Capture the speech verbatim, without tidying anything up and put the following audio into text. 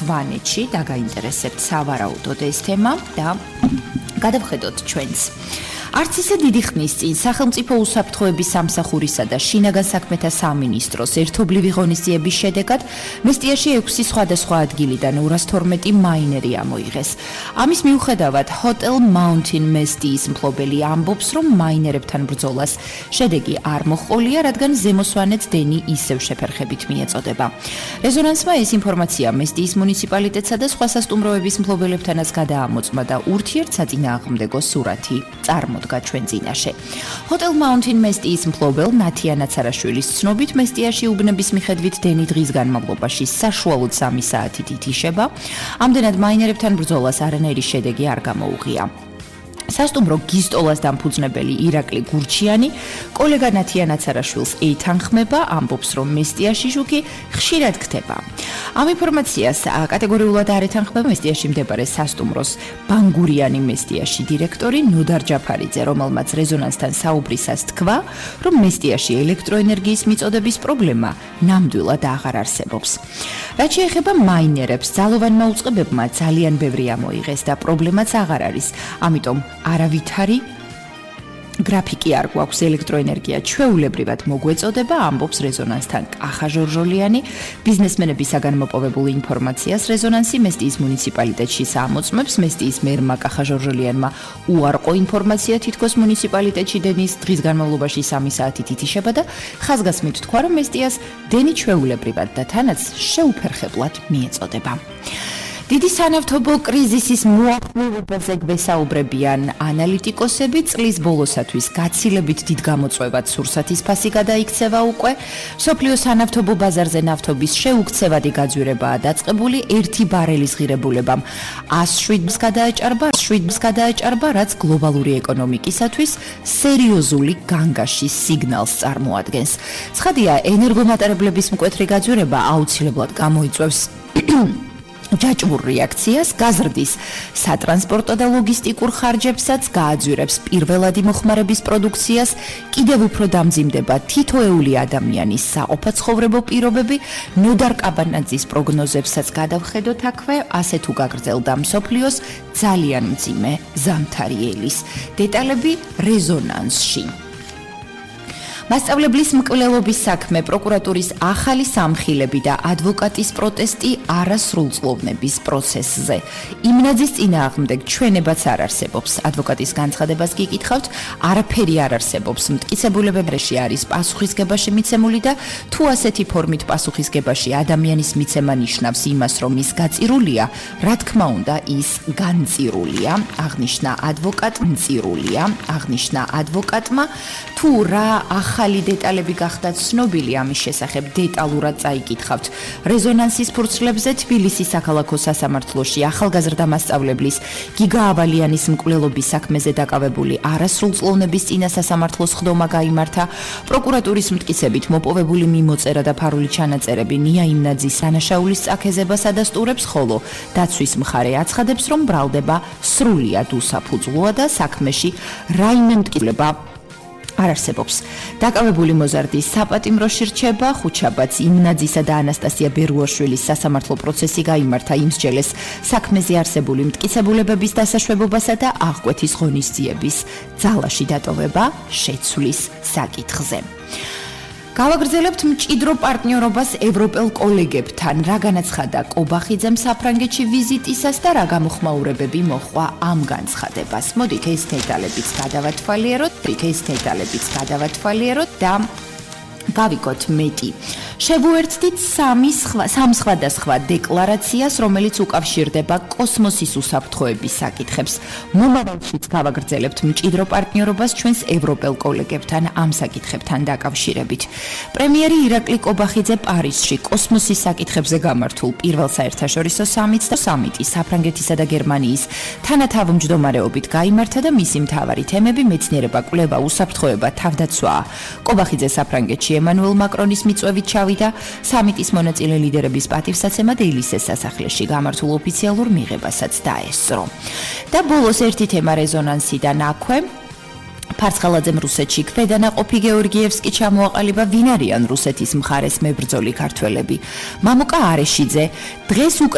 სვანეთში დაგაინტერესებთ სავარაუდოდ ეს თემა და გადავხედოთ ჩვენს. არც ისე დიდი ხნის წინ სახელმწიფო უსაფრთხოების სამსახურისა და შინაგან საქმეთა სამინისტროს ერთობლივი ღონისძიების შედეგად მესტიაში ექვსი სხვადასხვა ადგილიდან ორას თორმეტი მაინერი ამოიღეს. ამის მიუხედავად Hotel Mountain Mestis მფლობელი ამბობს, რომ მაინერებთან ბრძოლას შედეგი არ მოჰყოლია, რადგან ზემო სვანეთს დენი ისევ შეფერხებით მიეწოდება. რეზონანსმა ეს ინფორმაცია მესტიის მუნიციპალიტეტსა და სხვა სასტუმროების მფლობელებთანაც გადაამოწმა და ურთიერთსაწინააღმდეგო სურათი წარმოდგა ჩვენ წინაშე. Hotel Mountain Mestis მფლობელ ნათია ნაცარაშვილის ცნობით მესტიაში უბნების მიხედვით დენი დღის განმავლობაში საშუალოდ სამი საათით ითიშება. ამდენად მაინერებთან ბრძოლას არანაირი შედეგი არ გამოუღია. სასტუმრო გისტოლას დამფუძნებელი ირაკლი გურჩიანი კოლეგა ნათია ნაცარაშვილს ეთანხმება, ამბობს, რომ მესტიაში შუქი ხშირად ხდება. ამ ინფორმაციას კატეგორიულად არ ეთანხმება მესტიაში მდებარე სასტუმროს ბანგურიანი მესტიაში დირექტორი ნოდარ ჯაფარიძე, რომელმაც რეზონანსთან საუბრისას თქვა, რომ მესტიაში ელექტროენერგიის მიწოდების პრობლემა ნამდვილად აღარ არსებობს. რაც შეეხება მაინერებს, ძალოვანმა უწყებებმა ძალიან ბევრი ამოიღეს და პრობლემაც აღარ არის, ამიტომ არავითარი გრაფიკი არ გვაქვს ელექტროენერგია ჩვეულებრივად მოგვეწოდება, ამბობს რეზონანსთან კახა ჟორჟოლიანი. ბიზნესმენებისაგან მოპოვებული ინფორმაციას რეზონანსი მესტიის მუნიციპალიტეტში ამოწმებს. მესტიის მერმა კახა ჟორჟოლიანმა უარყო ინფორმაცია, თითქოს მუნიციპალიტეტში დენის დღის განმავლობაში სამი საათით ითიშება და ხაზგასმით თქვა, რომ მესტიას დენი ჩვეულებრივად და თანაც შეუფერხებლად მიეწოდება. დიდი სანავთობო კრიზისის მოახმოვებაზე გვესაუბრებიან ანალიტიკოსები. წლის ბოლოსათვის გაცილებით დიდ გამოწვევად სურსათის ფასი გადაიქცევა უკვე. მსოფლიო სანავთობო ბაზარზე ნავთობის შეუქცევადი გაძვირებაა დაწყებული. ერთი ბარელის ღირებულებამ ას შვიდს გადააჭარბა, შვიდს გადააჭარბა, რაც გლობალური ეკონომიკისათვის სერიოზული განგაშის სიგნალს წარმოადგენს. ცხადია, ენერგომატარებლების მკვეთრი გაძვირება აუცილებლად გამოიწვევს ჯაჭვურ რეაქციას, გაზრდის სატრანსპორტო და ლოგისტიკურ ხარჯებსაც, გააძვირებს პირველადი მოხმარების პროდუქციას, კიდევ უფრო დამძიმდება თითოეული ადამიანის საყოფაცხოვრებო პირობები. ნოდარ კაბანაძის პროგნოზებსაც გადავხედოთ აქვე, ასე თუ გაგრძელდა მსოფლიოს ძალიან მძიმე ზამთარიელის დეტალები რეზონანსში. მასწავლებლის მკვლელობის საქმე, პროკურატურის ახალი სამხილები და ადვოკატის პროტესტი არასრულწლოვნების პროცესზე. იმნაძის წინააღმდეგ ჩვენებაც არ არსებობს. ადვოკატის განცხადებას გიკითხავთ, არაფერი არ არსებობს. მტკიცებულებებში არის პასუხისგებაში მიცემული და თუ ასეთი ფორმით პასუხისგებაში ადამიანის მიცემა ნიშნავს იმას, რომ ის გაწირულია, რა თქმა უნდა, ის განწირულია. აღნიშნა ადვოკატ მწირულია. აღნიშნა ადვოკატმა, თუ რა ახალი დეტალები გახდათ ცნობილი ამის შესახებ დეტალურად წაიკითხავთ. რეზონანსის ფურცლებზე თბილისის საქალაქო სასამართლოში ახალგაზრდა მასწავლებლის გიგა ავალიანის მკვლელობის საქმეზე დაკავებული არასრულწლოვნების წინა სასამართლოს ხდომა გაიმართა. პროკურატურის მტკიცებით მოპოვებული მიმოწერა და ფარული ჩანაწერები ნია იმნაძის დანაშაულის წაქეზებას ადასტურებს, ხოლო დაცვის მხარე აცხადებს, რომ ბრალდება სრულიად უსაფუძვლოა და საქმეში რაიმე მტკიცება არ არსებობს. დაკავებული მოზარდის საპატიმროში რჩება. ხუჩაბაც იმნაძისა და ანასტასია ბერუაშვილის სასამართლო პროცესი გაიმართა იმსჯელეს საქმეზე არსებული მტკიცებულებების დასაშვებობასა და აღკვეთის ღონისძიების ძალაში დატოვება შეცვლის საკითხზე. გავაგრძელებთ მჭიდრო პარტნიორობას ევროპელ კოლეგებთან. რა განაცხადა კობახიძემ საფრანგეთში ვიზიტისას და რა გამოხმაურებები მოჰყვა ამ განცხადებას. მოდით ეს დეტალებიც გადავათვალიეროთ, ეს დეტალებიც გადავათვალიეროთ და გავიგოთ მეტი. შევუერთდით სამი სხვა სამ სხვადასხვა დეკლარაციას, რომელიც უკავშირდება კოსმოსის უსაფრთხოების საკითხებს. მომავალშიც გავაგრძელებთ მჭიდრო პარტნიორობას ჩვენს ევროპელ კოლეგებთან ამ საკითხებთან დაკავშირებით. პრემიერი ირაკლი კობახიძე პარიზში კოსმოსის საკითხებზე გამართულ პირველ საერთაშორისო სამიტს და სამიტი საფრანგეთისა და გერმანიის თანათავმჯდომარეობით გაიმართა და მისი მთავარი თემები მეცნიერება, კვლევა, უსაფრთხოება, თავდაცვაა. კობახიძე საფრანგეთში ემანუელ მაკრონის მიწვევით ჩავიდა. სამიტის მონაწილე ლიდერების პატივსაცემა და ილისეს სასახლეში გამართულ ოფიციალურ მიღებასაც დაესწრო. და ბოლოს ერთი თემა რეზონანსიდან აქვე. ფარცხალაძემ რუსეთში ქვედანაყოფი გეორგიევსკი ჩამოაყალიბა. ვინ არიან რუსეთის მხარეს მებრძოლი ქართველები? მამუკა არეშიძე დღეს